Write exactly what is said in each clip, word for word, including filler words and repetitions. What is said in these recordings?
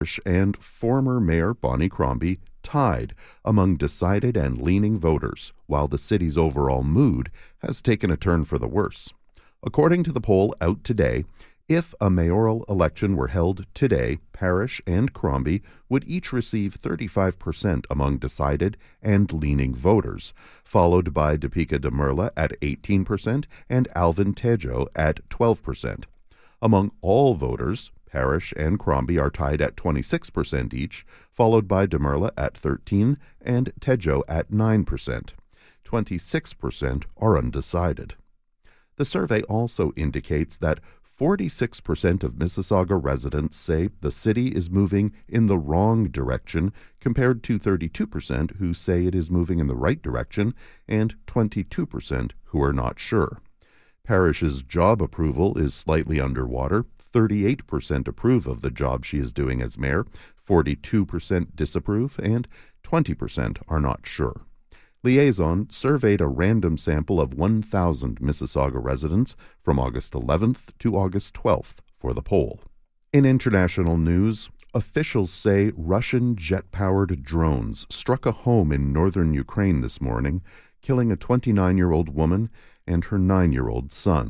and former Mayor Bonnie Crombie tied among decided and leaning voters, while the city's overall mood has taken a turn for the worse. According to the poll out today, if a mayoral election were held today, Parrish and Crombie would each receive thirty-five percent among decided and leaning voters, followed by Deepika Demirla at eighteen percent and Alvin Tejo at twelve percent. Among all voters, Parrish and Crombie are tied at twenty-six percent each, followed by Demirla at thirteen percent and Tejo at nine percent. twenty-six percent are undecided. The survey also indicates that forty-six percent of Mississauga residents say the city is moving in the wrong direction, compared to thirty-two percent who say it is moving in the right direction and twenty-two percent who are not sure. Parrish's job approval is slightly underwater. thirty-eight percent approve of the job she is doing as mayor, forty-two percent disapprove, and twenty percent are not sure. Liaison surveyed a random sample of one thousand Mississauga residents from August eleventh to August twelfth for the poll. In international news, officials say Russian jet-powered drones struck a home in northern Ukraine this morning, killing a twenty-nine-year-old woman and her nine-year-old son.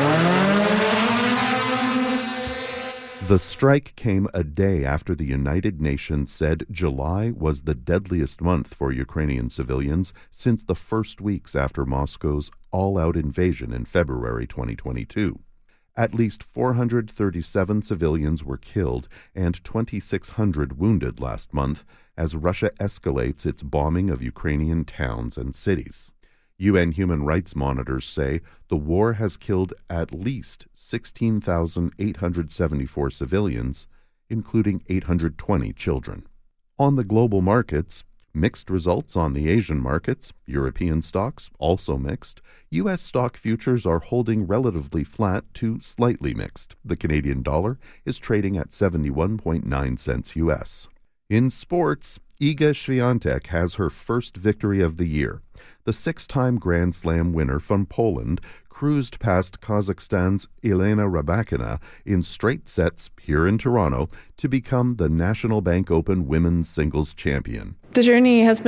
The strike came a day after the United Nations said July was the deadliest month for Ukrainian civilians since the first weeks after Moscow's all-out invasion in February twenty twenty-two. At least four hundred thirty-seven civilians were killed and twenty-six hundred wounded last month as Russia escalates its bombing of Ukrainian towns and cities. U N human rights monitors say the war has killed at least sixteen thousand eight hundred seventy-four civilians, including eight hundred twenty children. On the global markets, mixed results on the Asian markets, European stocks also mixed. U S stock futures are holding relatively flat to slightly mixed. The Canadian dollar is trading at seventy-one point nine cents U S. In sports, Iga Świątek has her first victory of the year. The six-time Grand Slam winner from Poland cruised past Kazakhstan's Elena Rybakina in straight sets here in Toronto to become the National Bank Open Women's Singles Champion. The journey has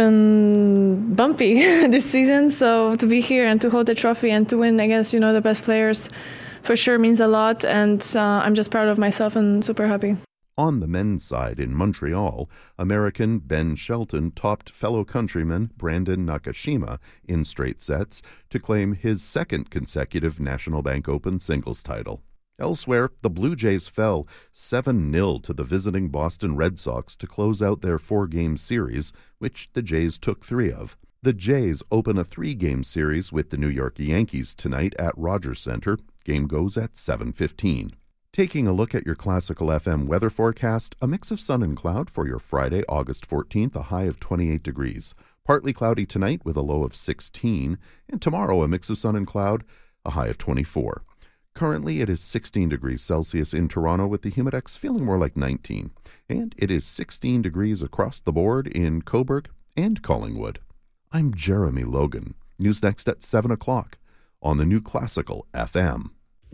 been bumpy this season, so to be here and to hold the trophy and to win against, you know, the best players for sure means a lot, and uh, I'm just proud of myself and super happy. On the men's side in Montreal, American Ben Shelton topped fellow countryman Brandon Nakashima in straight sets to claim his second consecutive National Bank Open singles title. Elsewhere, the Blue Jays fell seven nil to the visiting Boston Red Sox to close out their four-game series, which the Jays took three of. The Jays open a three-game series with the New York Yankees tonight at Rogers Center. Game goes at seven fifteen. Taking a look at your Classical F M weather forecast, a mix of sun and cloud for your Friday, August fourteenth, a high of twenty-eight degrees. Partly cloudy tonight with a low of sixteen, and tomorrow a mix of sun and cloud, a high of twenty-four. Currently it is sixteen degrees Celsius in Toronto with the humidex feeling more like nineteen, and it is sixteen degrees across the board in Cobourg and Collingwood. I'm Jeremy Logan. News next at seven o'clock on the new Classical F M.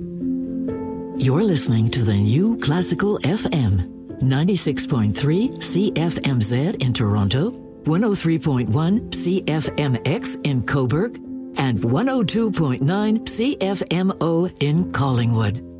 You're listening to the new Classical F M, ninety-six point three C F M Z in Toronto, one oh three point one C F M X in Cobourg, and one oh two point nine C F M O in Collingwood.